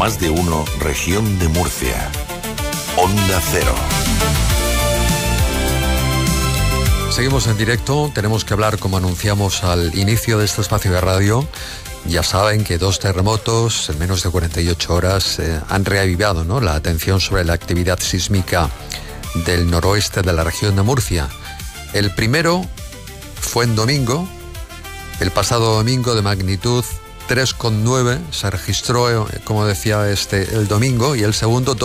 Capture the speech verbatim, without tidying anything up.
Más de Uno, Región de Murcia. Onda Cero. Seguimos en directo, tenemos que hablar, como anunciamos al inicio de este espacio de radio. Ya saben que dos terremotos en menos de cuarenta y ocho horas eh, han reavivado, ¿no?, la atención sobre la actividad sísmica del noroeste de la región de Murcia. El primero fue en domingo, el pasado domingo, de magnitud tres coma nueve, se registró, eh, como decía, este, el domingo, y el segundo